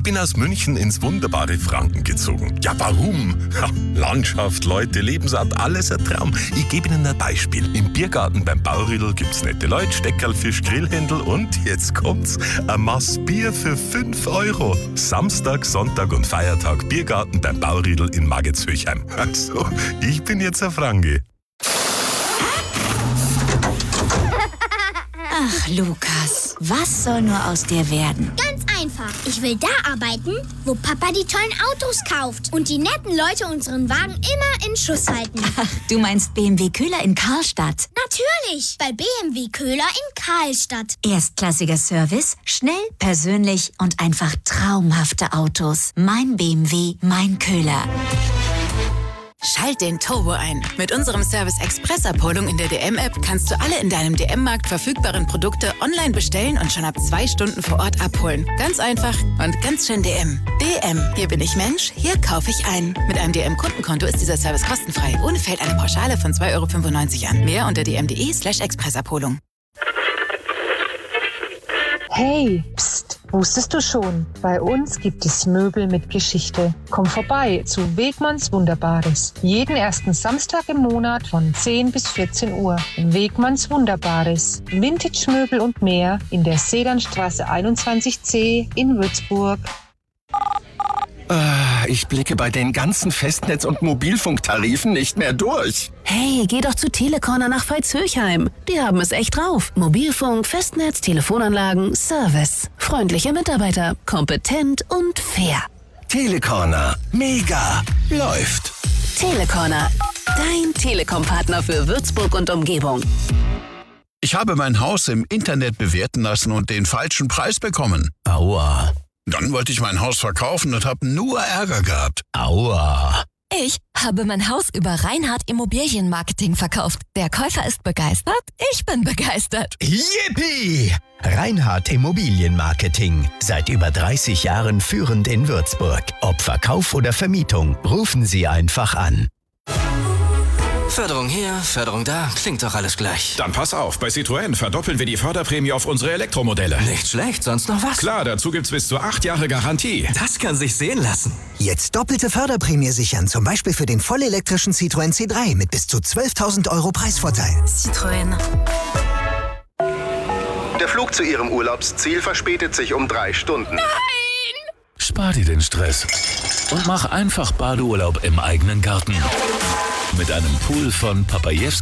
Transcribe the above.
bin aus München ins wunderbare Franken gezogen. Ja, warum? Ja, Landschaft, Leute, Lebensart, alles ein Traum. Ich gebe Ihnen ein Beispiel. Im Biergarten beim Baurüdel gibt's nette Leute, Steckerl, Fisch, Grillhändel und jetzt kommt's, ein Maß Bier für 5 €. Samstag, Sonntag und Feiertag Biergarten beim Baurüdel in Maggetshöchheim. Also, ich bin jetzt ein Franke. Ach, Lukas, was soll nur aus dir werden? Ganz einfach. Ich will da arbeiten, wo Papa die tollen Autos kauft und die netten Leute unseren Wagen immer in Schuss halten. Ach, du meinst BMW Köhler in Karlstadt? Natürlich, bei BMW Köhler in Karlstadt. Erstklassiger Service, schnell, persönlich und einfach traumhafte Autos. Mein BMW, mein Köhler. Schalt den Turbo ein. Mit unserem Service Express-Abholung in der DM-App kannst du alle in deinem DM-Markt verfügbaren Produkte online bestellen und schon ab 2 Stunden vor Ort abholen. Ganz einfach und ganz schön DM. DM, hier bin ich Mensch, hier kaufe ich ein. Mit einem DM-Kundenkonto ist dieser Service kostenfrei. Ohne fällt eine Pauschale von 2,95 € an. Mehr unter dm.de/Expressabholung. Hey, pst, wusstest du schon? Bei uns gibt es Möbel mit Geschichte. Komm vorbei zu Wegmanns Wunderbares. Jeden ersten Samstag im Monat von 10 bis 14 Uhr. Wegmanns Wunderbares. Vintage-Möbel und mehr in der Sedanstraße 21c in Würzburg. Ich blicke bei den ganzen Festnetz- und Mobilfunktarifen nicht mehr durch. Hey, geh doch zu Telecorner nach Veitshöchheim. Die haben es echt drauf. Mobilfunk, Festnetz, Telefonanlagen, Service. Freundliche Mitarbeiter, kompetent und fair. Telecorner. Mega. Läuft. Telecorner. Dein Telekom-Partner für Würzburg und Umgebung. Ich habe mein Haus im Internet bewerten lassen und den falschen Preis bekommen. Aua. Dann wollte ich mein Haus verkaufen und habe nur Ärger gehabt. Aua. Ich habe mein Haus über Reinhardt Immobilienmarketing verkauft. Der Käufer ist begeistert, ich bin begeistert. Yippie! Reinhardt Immobilienmarketing. Seit über 30 Jahren führend in Würzburg. Ob Verkauf oder Vermietung, rufen Sie einfach an. Förderung hier, Förderung da, klingt doch alles gleich. Dann pass auf, bei Citroën verdoppeln wir die Förderprämie auf unsere Elektromodelle. Nicht schlecht, sonst noch was? Klar, dazu gibt's bis zu 8 Jahre Garantie. Das kann sich sehen lassen. Jetzt doppelte Förderprämie sichern, zum Beispiel für den vollelektrischen Citroën C3 mit bis zu 12.000 € Preisvorteil. Citroën. Der Flug zu Ihrem Urlaubsziel verspätet sich um 3 Stunden. Nein! Spar dir den Stress und mach einfach Badeurlaub im eigenen Garten. Mit einem Pool von Papayewski